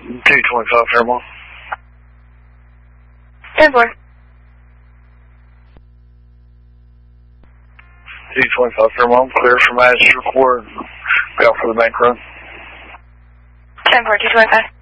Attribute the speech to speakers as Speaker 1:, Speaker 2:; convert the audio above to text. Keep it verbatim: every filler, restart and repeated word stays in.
Speaker 1: two twenty-five Fairmont.
Speaker 2: ten four.
Speaker 1: two twenty-five Fairmont, clear for Magic Report. Go for the bank run.
Speaker 2: ten four, two twenty-five.